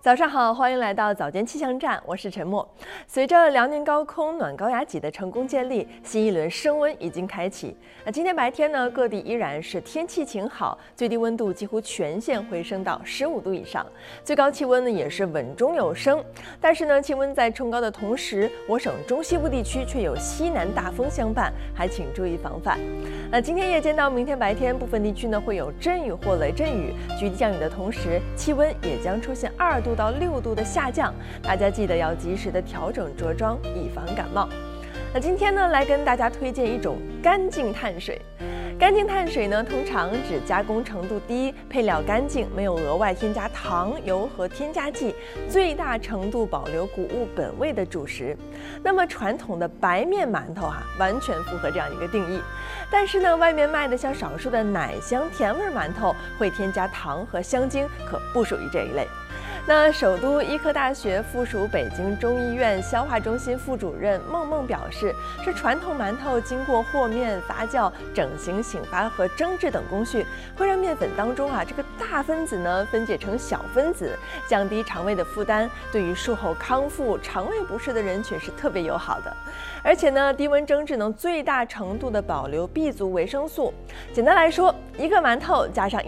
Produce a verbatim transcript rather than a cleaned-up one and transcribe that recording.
早上好，欢迎来到早间气象站，我是陈默。随着辽宁高空暖高压脊的成功建立，新一轮升温已经开启。那今天白天呢，各地依然是天气晴好，最低温度几乎全线回升到十五度以上，最高气温呢也是稳中有升。但是呢，气温在冲高的同时，我省中西部地区却有西南大风相伴，还请注意防范。那今天夜间到明天白天，部分地区呢会有阵雨或雷阵雨，局地降雨的同时，气温也将出现二度到六度的下降，大家记得要及时的调整着装，以防感冒。那今天呢，来跟大家推荐一种干净碳水。干净碳水呢，通常指加工程度低、配料干净、没有额外添加糖、油和添加剂，最大程度保留谷物本味的主食。那么传统的白面馒头啊，完全符合这样一个定义。但是呢，外面卖的像少数的奶香甜味馒头会添加糖和香精，可不属于这一类。那首都医科大学附属北京中医院消化中心副主任孟孟表示，是传统馒头经过和面、发酵、整形、醒发和蒸制等工序，会让面粉当中啊这个大分子呢分解成小分子，降低肠胃的负担，对于术后康复、肠胃不适的人群是特别友好的。而且呢，低温蒸制能最大程度的保留 B 族维生素。简单来说，一个馒头加上